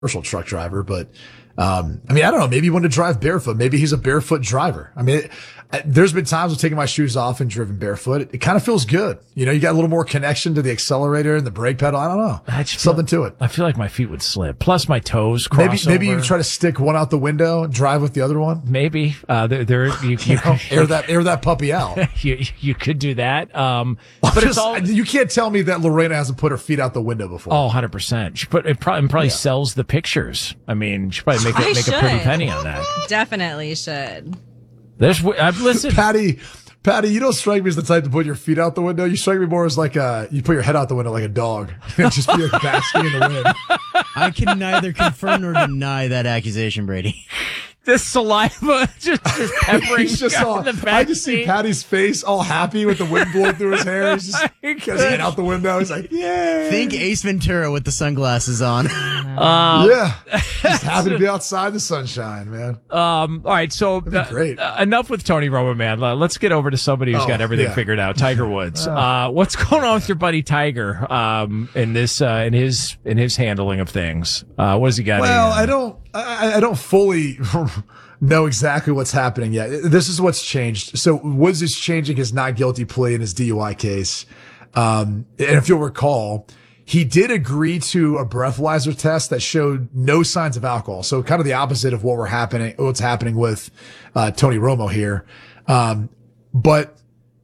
commercial truck driver, but I mean, I don't know. Maybe he wanted to drive barefoot. Maybe he's a barefoot driver. I mean, there's been times I've taken my shoes off and driven barefoot. It kind of feels good. You know, you got a little more connection to the accelerator and the brake pedal. I don't know. Something to it. I feel like my feet would slip. Plus my toes cross Maybe you try to stick one out the window and drive with the other one. Maybe. You air that puppy out. you could do that. But you can't tell me that Lorena hasn't put her feet out the window before. Oh, 100%. She probably sells the pictures. I mean, she probably make a pretty penny on that. Definitely should. Listen, Patty, you don't strike me as the type to put your feet out the window. You strike me more as like you put your head out the window like a dog. Just be like basking in the wind. I can neither confirm nor deny that accusation, Brady. This saliva just peppering. I just see Patty's face all happy with the wind blowing through his hair. He's just got his head out the window. He's like, yeah. Think Ace Ventura with the sunglasses on. Yeah. Just happy to be outside the sunshine, man. All right. So great. Enough with Tony Romo, man. Let's get over to somebody who's got everything figured out. Tiger Woods. What's going on with your buddy Tiger, in his handling of things? What has he got? Well, I don't fully know exactly what's happening yet. This is what's changed. So Woods is changing his not guilty plea in his DUI case. And if you'll recall, he did agree to a breathalyzer test that showed no signs of alcohol. So kind of the opposite of what's happening with, Tony Romo here. But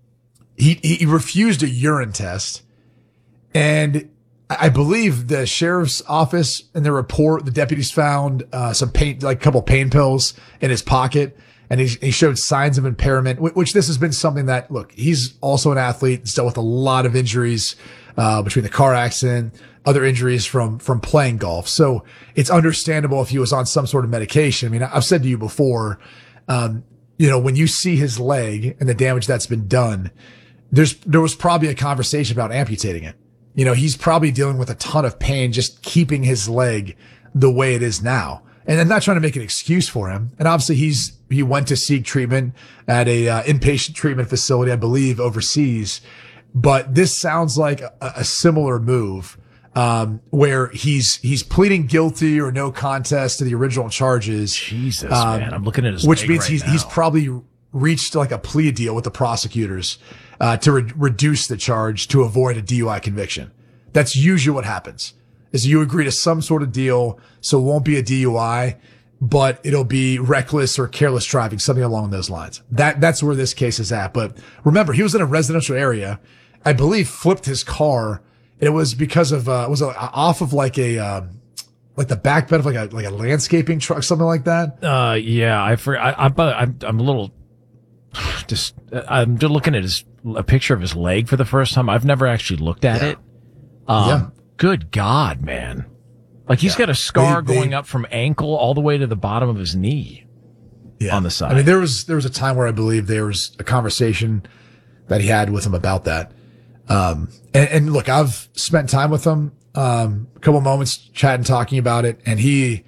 he refused a urine test, and I believe the sheriff's office in their report, the deputies found some pain, like a couple pain pills in his pocket, and he showed signs of impairment, which this has been something that, look, he's also an athlete, he's dealt with a lot of injuries between the car accident, other injuries from playing golf. So it's understandable if he was on some sort of medication. I mean, I've said to you before, when you see his leg and the damage that's been done, there was probably a conversation about amputating it. You know, he's probably dealing with a ton of pain just keeping his leg the way it is now. And I'm not trying to make an excuse for him. And obviously he went to seek treatment at a inpatient treatment facility, I believe, overseas. But this sounds like a similar move, where he's pleading guilty or no contest to the original charges. Jesus, man. I'm looking at his which leg means right he's now. probably reached like a plea deal with the prosecutors to reduce the charge to avoid a DUI conviction. That's usually what happens, is you agree to some sort of deal, so it won't be a DUI, but it'll be reckless or careless driving, something along those lines. That's where this case is at. But remember, he was in a residential area, I believe, flipped his car. It was because of off of like the back bed of like a landscaping truck, something like that. Yeah, I'm a little I'm just looking at a picture of his leg for the first time. I've never actually looked at it. Good God, man. Like he's got a scar going up from ankle all the way to the bottom of his knee on the side. I mean, there was a time where I believe there was a conversation that he had with him about that. And look, I've spent time with him, a couple moments chatting, talking about it. And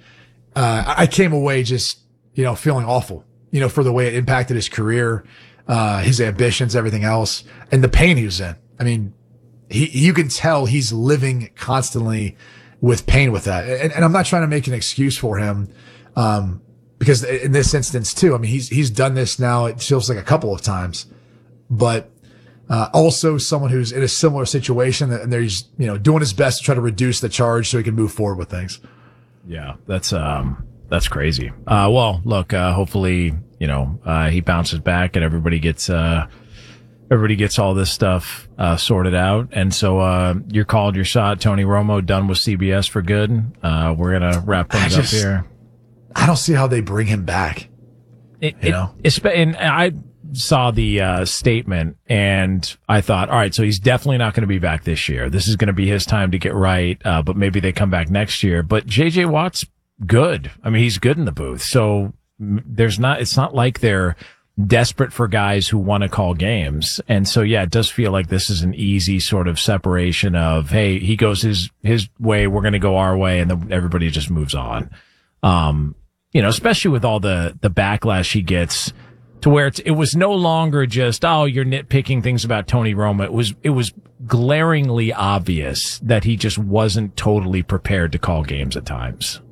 I came away just, feeling awful, for the way it impacted his career, his ambitions, everything else, and the pain he was in. I mean, you can tell he's living constantly with pain with that. And I'm not trying to make an excuse for him, because in this instance too, I mean, he's done this now, it feels like a couple of times, but also someone who's in a similar situation, and he's, doing his best to try to reduce the charge so he can move forward with things. Yeah, that's crazy. Well, look, hopefully, he bounces back and everybody gets all this stuff sorted out. And so you're called your shot. Tony Romo done with CBS for good. We're gonna wrap things up here. I don't see how they bring him back. And I saw the statement and I thought, all right, so he's definitely not going to be back this year. This is going to be his time to get right. But maybe they come back next year. But JJ Watt's good. I mean, he's good in the booth. So it's not like they're desperate for guys who want to call games. And so, yeah, it does feel like this is an easy sort of separation of, hey, he goes his way, we're going to go our way, and then everybody just moves on. Especially with all the backlash he gets, to where it was no longer just, oh, you're nitpicking things about Tony Romo. It was glaringly obvious that he just wasn't totally prepared to call games at times.